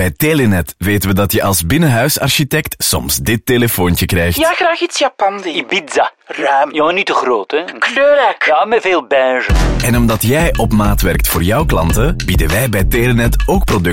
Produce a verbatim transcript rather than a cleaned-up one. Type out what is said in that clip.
Bij Telenet weten we dat je als binnenhuisarchitect soms dit telefoontje krijgt. Ja, graag iets Japandi. Ibiza. Ruim. Ja, niet te groot, hè. Kleurrijk. Ja, met veel beige. En omdat jij op maat werkt voor jouw klanten, bieden wij bij Telenet ook producten